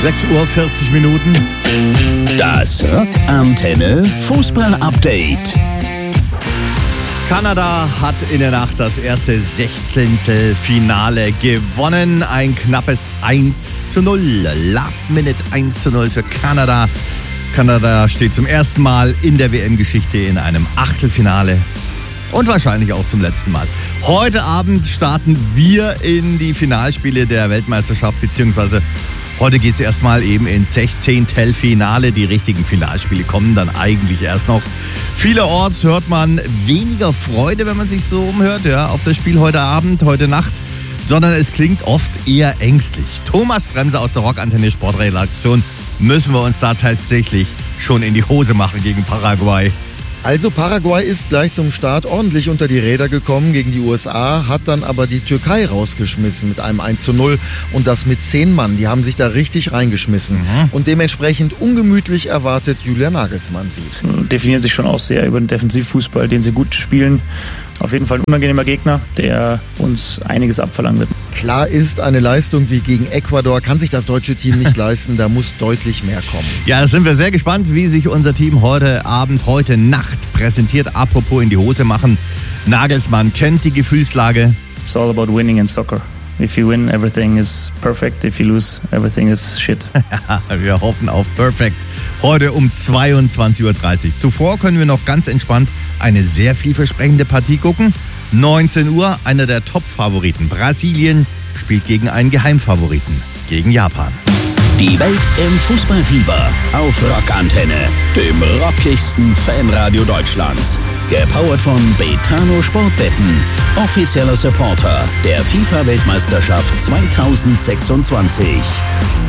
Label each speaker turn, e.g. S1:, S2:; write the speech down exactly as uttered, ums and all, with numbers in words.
S1: sechs Uhr vierzig Minuten.
S2: Das Antenne Fußball-Update.
S1: Kanada hat in der Nacht das erste Sechzehntelfinale gewonnen. Ein knappes eins zu null. Last Minute eins zu null für Kanada. Kanada steht zum ersten Mal in der W M-Geschichte in einem Achtelfinale. Und wahrscheinlich auch zum letzten Mal. Heute Abend starten wir in die Finalspiele der Weltmeisterschaft, beziehungsweise heute geht es erstmal eben ins Sechzehntelfinale. Die richtigen Finalspiele kommen dann eigentlich erst noch. Vielerorts hört man weniger Freude, wenn man sich so umhört, ja, auf das Spiel heute Abend, heute Nacht, sondern es klingt oft eher ängstlich. Thomas Bremser aus der Rockantenne Sportredaktion, müssen wir uns da tatsächlich schon in die Hose machen gegen Paraguay?
S3: Also Paraguay ist gleich zum Start ordentlich unter die Räder gekommen gegen die U S A, hat dann aber die Türkei rausgeschmissen mit einem eins zu null und das mit zehn Mann. Die haben sich da richtig reingeschmissen. Mhm. Und dementsprechend ungemütlich erwartet Julian Nagelsmann sie.
S4: Sie definieren sich schon auch sehr über den Defensivfußball, den sie gut spielen. Auf jeden Fall ein unangenehmer Gegner, der uns einiges abverlangen wird.
S3: Klar ist, eine Leistung wie gegen Ecuador kann sich das deutsche Team nicht leisten. Da muss deutlich mehr kommen.
S1: Ja, da sind wir sehr gespannt, wie sich unser Team heute Abend, heute Nacht präsentiert. Apropos in die Hose machen. Nagelsmann kennt die Gefühlslage.
S4: It's all about winning in soccer. If you win, everything is perfect. If you lose, everything is shit.
S1: Wir hoffen auf Perfect. Heute um zweiundzwanzig Uhr dreißig. Zuvor können wir noch ganz entspannt eine sehr vielversprechende Partie gucken. neunzehn Uhr, einer der Top-Favoriten. Brasilien spielt gegen einen Geheimfavoriten, gegen Japan.
S2: Die Welt im Fußballfieber auf Rockantenne, dem rockigsten Fanradio Deutschlands. Gepowert von Betano Sportwetten, offizieller Supporter der FIFA-Weltmeisterschaft zweitausendsechsundzwanzig.